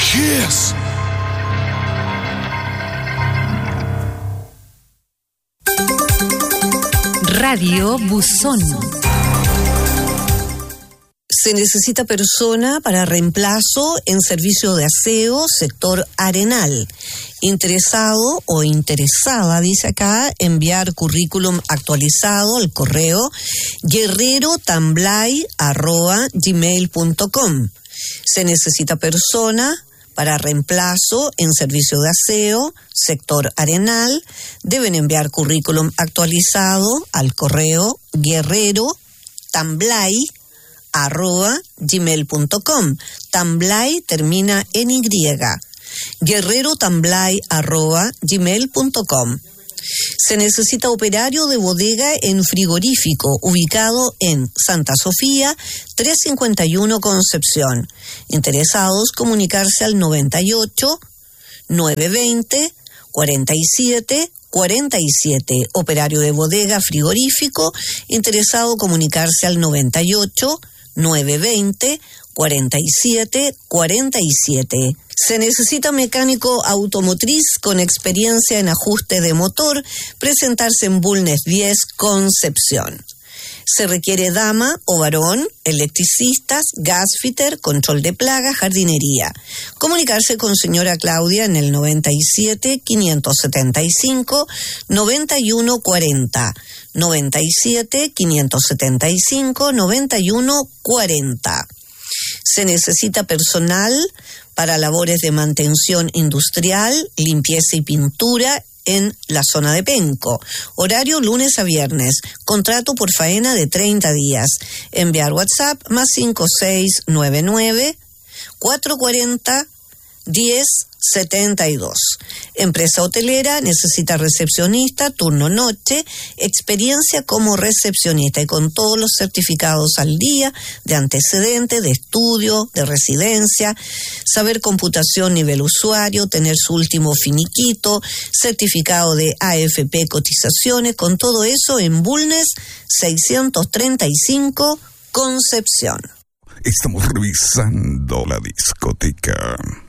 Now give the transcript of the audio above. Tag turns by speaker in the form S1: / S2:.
S1: Kiss.
S2: Radio Buzón.
S3: Se necesita persona para reemplazo en servicio de aseo, sector Arenal. Interesado o interesada, dice acá, enviar currículum actualizado al correo guerrerotambly@gmail.com. Se necesita persona para reemplazo en servicio de aseo, sector Arenal. Deben enviar currículum actualizado al correo guerrerotambly@gmail.com. Tambly termina en Y. guerrerotambly@gmail.com. Se necesita operario de bodega en frigorífico, ubicado en Santa Sofía, 351 Concepción. Interesados, comunicarse al 98 920 47 47. Operario de bodega frigorífico, interesado, comunicarse al 98 920 47 47. Se necesita mecánico automotriz con experiencia en ajuste de motor, presentarse en Bulnes 10, Concepción. Se requiere dama o varón, electricistas, gasfitter, control de plagas, jardinería. Comunicarse con señora Claudia en el 97 575 91 40. 97 575 91 40. Se necesita personal para labores de mantención industrial, limpieza y pintura en la zona de Penco. Horario lunes a viernes. Contrato por faena de 30 días. Enviar WhatsApp +5699 440 1072. Empresa hotelera necesita recepcionista, turno noche, experiencia como recepcionista y con todos los certificados al día de antecedente, de estudio, de residencia, saber computación nivel usuario, tener su último finiquito, certificado de AFP cotizaciones, con todo eso en Bulnes 635 Concepción.
S1: Estamos revisando la discoteca.